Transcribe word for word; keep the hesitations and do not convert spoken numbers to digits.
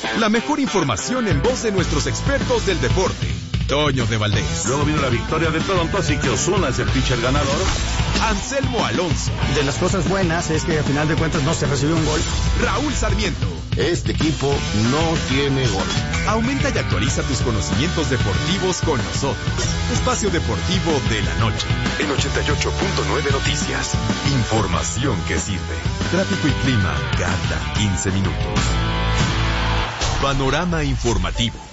La mejor información en voz de nuestros expertos del deporte. Toño de Valdés. Luego vino la victoria de Toronto, así que Ozuna es el pitcher ganador. Anselmo Alonso. De las cosas buenas es que al final de cuentas no se recibió un gol. Raúl Sarmiento. Este equipo no tiene gol. Aumenta y actualiza tus conocimientos deportivos con nosotros. Espacio Deportivo de la Noche. En ochenta y ocho punto nueve Noticias. Información que sirve. Tráfico y clima cada quince minutos. Panorama informativo.